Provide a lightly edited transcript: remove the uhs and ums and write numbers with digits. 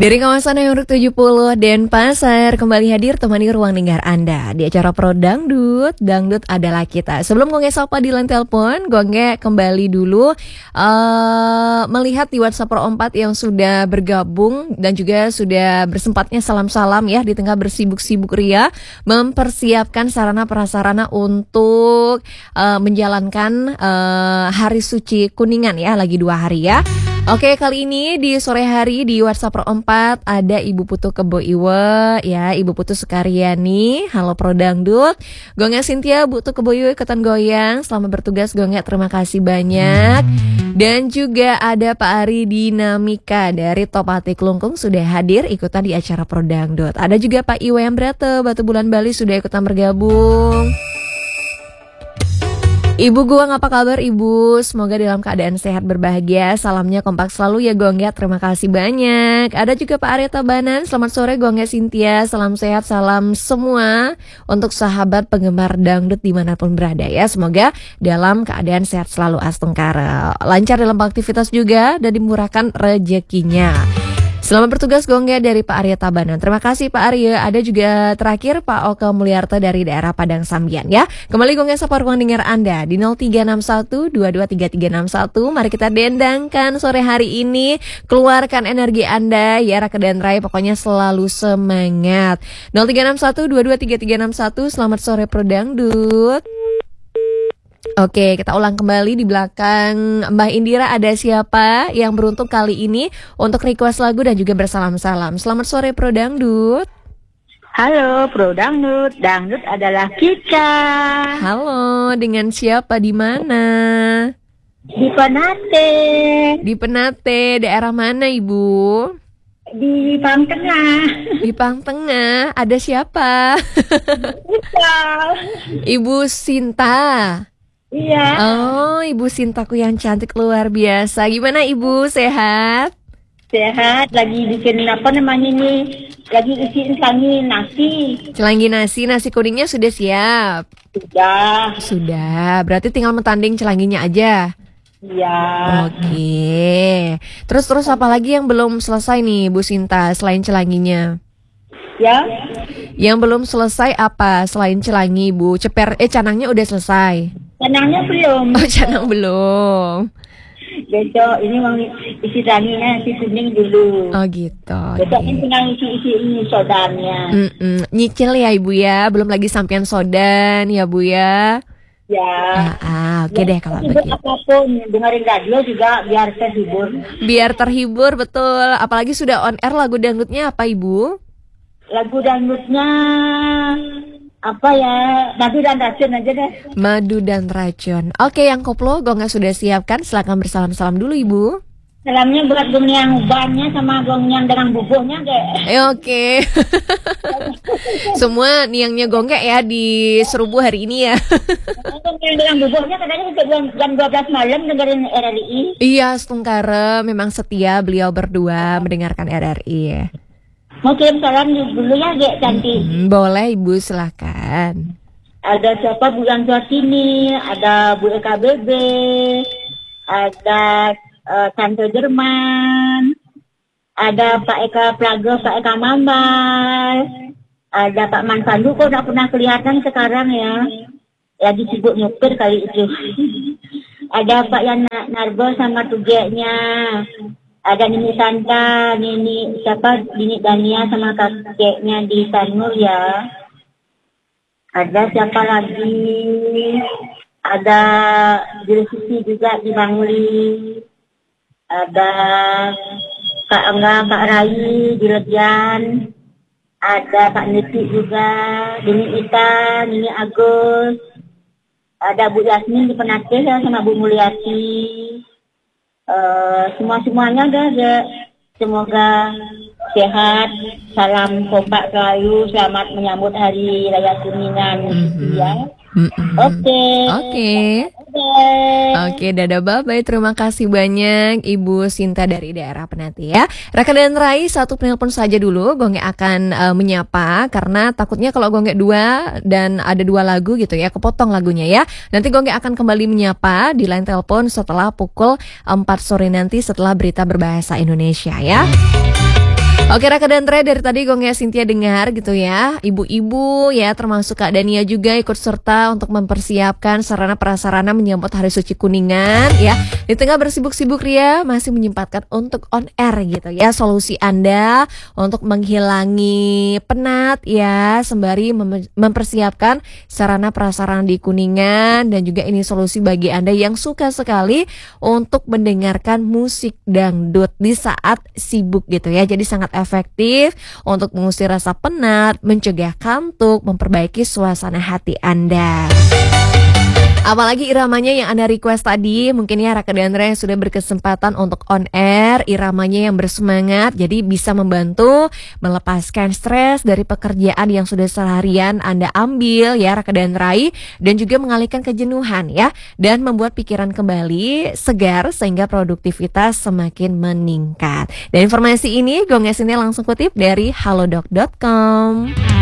Dari kawasan Nomor 70 Denpasar kembali hadir temani ruang dengar Anda di acara Pro Dangdut. Dangdut adalah kita. Sebelum Gonge sapa di line telepon, Gonge kembali dulu melihat di WhatsApp Pro 4 yang sudah bergabung dan juga sudah bersempatnya salam-salam ya di tengah bersibuk-sibuk ria mempersiapkan sarana prasarana untuk menjalankan hari suci Kuningan ya, lagi 2 hari ya. Oke, kali ini di sore hari di WhatsApp Pro 4 ada Ibu Putu Kebo Iwe ya, Ibu Putu Sukaryani. Halo Pro Dangdut. Gonge Cynthia, Putu Kebo Iwe ikutan goyang. Selamat bertugas Gonge, terima kasih banyak. Dan juga ada Pak Ari Dinamika dari Topati Klungkung sudah hadir ikutan di acara Pro Dangdut. Ada juga Pak Iwe Ambrate Batu Bulan Bali sudah ikutan bergabung. Ibu Guang, apa kabar Ibu? Semoga dalam keadaan sehat berbahagia. Salamnya kompak selalu ya Gong ya. Terima kasih banyak. Ada juga Pak Arya Tabanan. Selamat sore Gong ya Cynthia. Salam sehat, salam semua untuk sahabat penggemar dangdut dimanapun berada ya. Semoga dalam keadaan sehat selalu astengkara. Lancar dalam aktivitas juga dan dimurahkan rezekinya. Selamat bertugas Gongga dari Pak Arya Tabanan. Terima kasih Pak Arya. Ada juga terakhir Pak Oke Mulyarto dari daerah Padang Sambian ya. Kembali Gongga sapa ruang dengar Anda di 0361223361. Mari kita dendangkan sore hari ini. Keluarkan energi Anda ya Raka dan Rai. Pokoknya selalu semangat. 0361223361. Selamat sore Pro Dangdut. Oke, kita ulang kembali di belakang Mbah Indira. Ada siapa yang beruntung kali ini untuk request lagu dan juga bersalam-salam. Selamat sore Pro Dangdut. Halo Pro Dangdut, Dangdut adalah kita. Halo, dengan siapa di mana? Di Penate. Di Penate, daerah mana Ibu? Di Pangtengah. Di Pangtengah, ada siapa? Ibu Sinta. Iya. Oh, Ibu Sintaku yang cantik luar biasa. Gimana Ibu, sehat? Sehat, lagi bikin apa namanya ini? Lagi isiin nasi. Celanggi nasi kuningnya sudah siap? Sudah, berarti tinggal mentanding celangginya aja? Iya. Oke. Terus apa lagi yang belum selesai nih Bu Sinta selain celangginya? Ya. Yang belum selesai apa selain celangi Bu? Canangnya udah selesai? Canangnya belum. Oh, canang belum. Besok ini mau isi tanginya nanti kuning dulu. Oh gitu. Besok ini tinggal isi ini sodanya. Nyicil ya Ibu ya, belum lagi sampean sodan ya Bu ya. Ya. Oke deh kalau begitu. Apapun dengerin radio juga biar terhibur. Biar terhibur, betul. Apalagi sudah on air lagu dangdutnya apa Ibu? Lagu dangdutnya apa ya? Madu dan racun aja deh. Madu dan racun. Oke, yang koplo Gonga sudah siapkan. Silakan bersalam-salam dulu Ibu. Salamnya buat gong yang ubannya sama gong yang dengan bubuhnya deh. Oke. Semua niangnya Gongga ya di Serubu hari ini ya. Gong yang dengan bubuhnya katanya jam 12 malam dengerin RRI. Iya, Stungkara memang setia beliau berdua mendengarkan RRI. Mau kirim salam dulu ya, Dek cantik. Boleh Ibu, silakan. Ada siapa Bu yang tua sini, ada Bu EKBB, ada Tante Jerman, ada Pak Eka Plago, Pak Eka Mambal, ada Pak Mansandu kok nggak pernah kelihatan sekarang ya. Lagi sibuk nyupir kali itu. Ada Pak Yan Narbo sama tugeknya. Ada Nini Santa, Nini Dania sama kakeknya di Sanur ya. Ada siapa lagi? Ada Jurusisi juga di Bangli. Ada Kak Angga, Kak Rai di Legian. Ada Pak Niti juga, Nini Ita, Nini Agus. Ada Bu Yasmin di Penate ya sama Bu Mulyati. Semuanya ada. Semoga sehat, salam kompak selalu, selamat menyambut hari raya Kuningan ya. Oke, dadah bye-bye. Terima kasih banyak Ibu Sinta dari daerah Penati ya. Raka dan Rai, satu penelpon saja dulu. Gonge akan menyapa karena takutnya kalau Gonge 2 dan ada 2 lagu gitu ya, kepotong lagunya ya. Nanti Gonge akan kembali menyapa di line telepon setelah pukul 4 sore nanti setelah berita berbahasa Indonesia ya. Oke Raka dan Tre, dari tadi Gongnya Cynthia dengar gitu ya, ibu-ibu ya termasuk Kak Dania juga ikut serta untuk mempersiapkan sarana prasarana menyambut Hari Suci Kuningan ya. Di tengah bersibuk-sibuk Ria masih menyempatkan untuk on air gitu ya, solusi Anda untuk menghilangi penat ya, sembari mempersiapkan sarana prasarana di Kuningan. Dan juga ini solusi bagi Anda yang suka sekali untuk mendengarkan musik dangdut di saat sibuk gitu ya. Jadi sangat efektif untuk mengusir rasa penat, mencegah kantuk, memperbaiki suasana hati Anda. Apalagi iramanya yang Anda request tadi, mungkin ya Raka dan Andre yang sudah berkesempatan untuk on air, iramanya yang bersemangat, jadi bisa membantu melepaskan stres dari pekerjaan yang sudah seharian Anda ambil ya Raka dan Rai, dan juga mengalihkan kejenuhan ya, dan membuat pikiran kembali segar sehingga produktivitas semakin meningkat. Dan informasi ini Gongnya Sini langsung kutip dari halodoc.com.